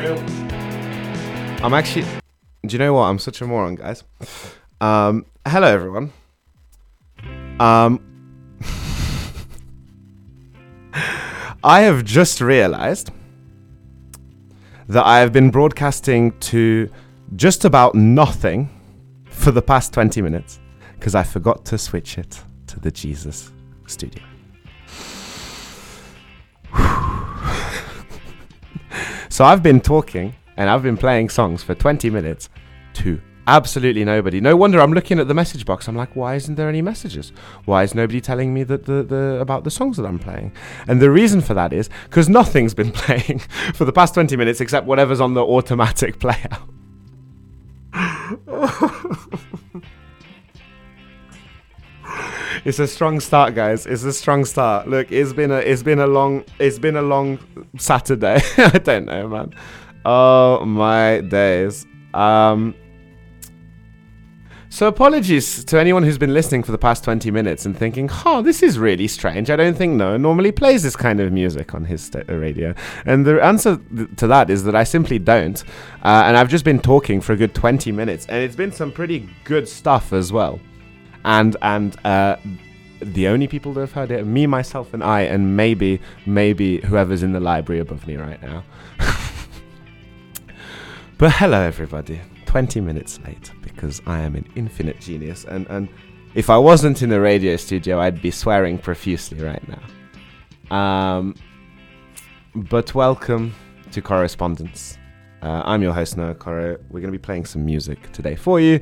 I'm actually... Do you know what? I'm such a moron, guys. Hello, everyone. I have just realized that I have been broadcasting to just about nothing for the past 20 minutes because I forgot to switch it to the Jesus Studio. So I've been talking and I've been playing songs for 20 minutes to absolutely nobody. No wonder I'm looking at the message box. I'm like, why isn't there any messages? Why is nobody telling me that the about the songs that I'm playing? And the reason for that is because nothing's been playing for the past 20 minutes except whatever's on the automatic player. It's a strong start, guys. It's a strong start. Look, it's been a long Saturday. I don't know, man. Oh my days. So apologies to anyone who's been listening for the past 20 minutes and thinking, this is really strange. I don't think Noah normally plays this kind of music on his radio. And the answer to that is that I simply don't. And I've just been talking for a good 20 minutes. And it's been some pretty good stuff as well. And the only people that have heard it are me, myself, and I, and maybe whoever's in the library above me right now. But hello, everybody. 20 minutes late because I am an infinite genius. And if I wasn't in the radio studio, I'd be swearing profusely right now. But welcome to Correspondence. I'm your host, Noah Corro. We're going to be playing some music today for you.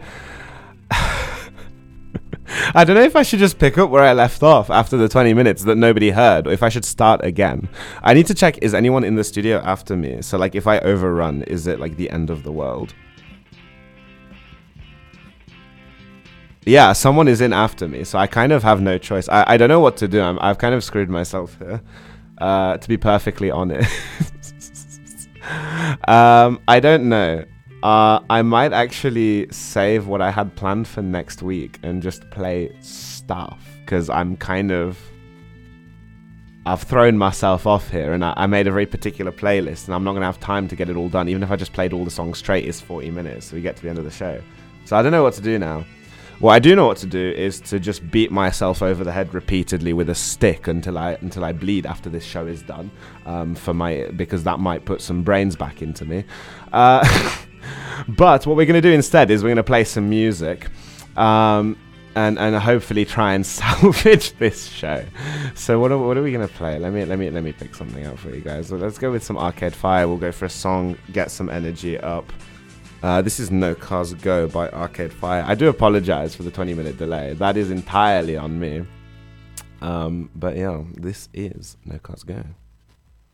I don't know if I should just pick up where I left off after the 20 minutes that nobody heard, or if I should start again. I need to check, is anyone in the studio after me? So, like, if I overrun, is it, like, the end of the world? Yeah, someone is in after me, so I kind of have no choice. I don't know what to do. I've kind of screwed myself here, to be perfectly honest. I don't know. I might actually save what I had planned for next week and just play stuff, because I've thrown myself off here, and I made a very particular playlist, and I'm not going to have time to get it all done. Even if I just played all the songs straight, it's 40 minutes, so we get to the end of the show. So I don't know what to do now. What I do know what to do is to just beat myself over the head repeatedly with a stick until I bleed after this show is done, because that might put some brains back into me. But what we're going to do instead is we're going to play some music, and hopefully try and salvage this show. So what are we going to play? Let me pick something out for you guys. So let's go with some Arcade Fire. We'll go for a song, get some energy up. This is No Cars Go by Arcade Fire. I do apologize for the 20-minute delay. That is entirely on me. But yeah, this is No Cars Go.